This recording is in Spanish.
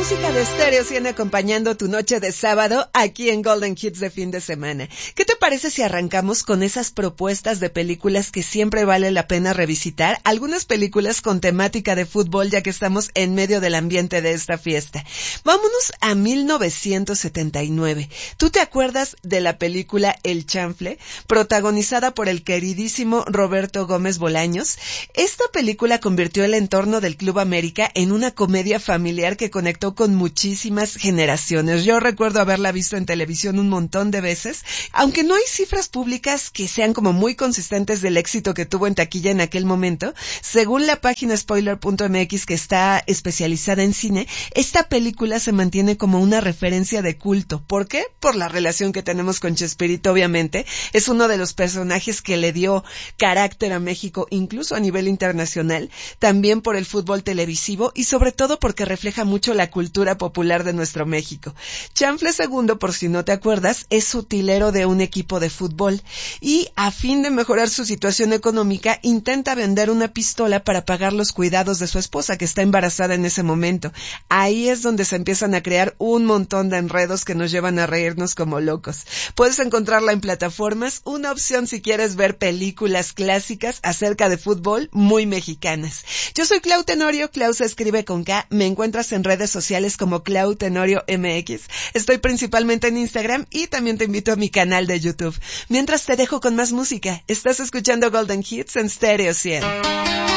música de Stereo 100 acompañando tu noche de sábado aquí en Golden Hits de fin de semana. ¿Qué te parece si arrancamos con esas propuestas de películas que siempre vale la pena revisitar? Algunas películas con temática de fútbol, ya que estamos en medio del ambiente de esta fiesta. Vámonos a 1979. ¿Tú te acuerdas de la película El Chanfle, protagonizada por el queridísimo Roberto Gómez Bolaños? Esta película convirtió el entorno del Club América en una comedia familiar que conectó con muchísimas generaciones. Yo recuerdo haberla visto en televisión un montón de veces, aunque no hay cifras públicas que sean como muy consistentes del éxito que tuvo en taquilla en aquel momento. Según la página spoiler.mx, que está especializada en cine, esta película se mantiene como una referencia de culto. ¿Por qué? Por la relación que tenemos con Chespirito, obviamente. Es uno de los personajes que le dio carácter a México, incluso a nivel internacional, también por el fútbol televisivo y sobre todo porque refleja mucho la cultura popular de nuestro México. Chanfle II, por si no te acuerdas, es utilero de un equipo de fútbol y, a fin de mejorar su situación económica, intenta vender una pistola para pagar los cuidados de su esposa, que está embarazada en ese momento. Ahí es donde se empiezan a crear un montón de enredos que nos llevan a reírnos como locos. Puedes encontrarla en plataformas, una opción si quieres ver películas clásicas acerca de fútbol muy mexicanas. Yo soy Clau Tenorio, Clau se escribe con K, me encuentras en redes sociales como Clau Tenorio MX, estoy principalmente en Instagram y también te invito a mi canal de YouTube. Mientras te dejo con más música, estás escuchando Golden Hits en Stereo 100.